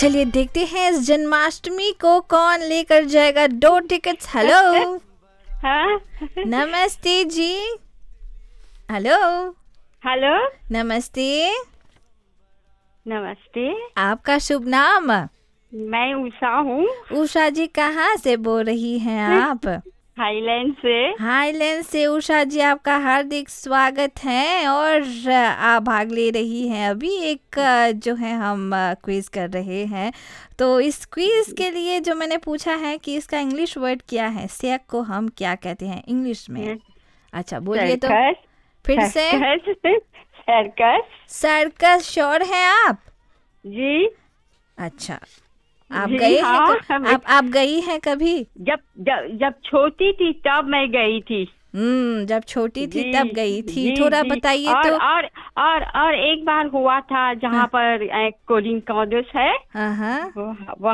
चलिए देखते हैं इस जन्माष्टमी को कौन लेकर जाएगा 2 टिकट्स। हेलो हाँ नमस्ते जी। हेलो हेलो नमस्ते। नमस्ते। आपका शुभ नाम? मैं उषा हूँ, उषा जी कहाँ से बोल रही हैं आप? थाईलैंड से। हाईलैंड से। उषा जी आपका हार्दिक स्वागत है। और आप भाग ले रही हैं अभी एक जो है हम क्विज कर रहे हैं। तो इस क्विज के लिए जो मैंने पूछा है कि इसका इंग्लिश वर्ड क्या है, सेक को हम क्या कहते हैं इंग्लिश में? अच्छा बोलिए तो सर्कस। फिर से। सर्कस। सर्कस। श्योर हैं आप? जी अच्छा आप जी गए हाँ, हैं आप गई हैं कभी? जब जब जब छोटी थी तब मैं गई थी। जब छोटी थी जी तब गई थी। जी थोड़ा जी। बताइए और तो। और और एक बार हुआ था जहाँ हाँ पर कोलिन कॉलेज है, हाँ। वहाँ